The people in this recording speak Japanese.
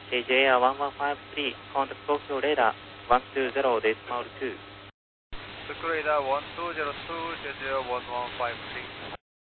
KJ Air 1153, contact Tokyo radar 120 decimal 2. Tokyo radar 1202, JJ 1153.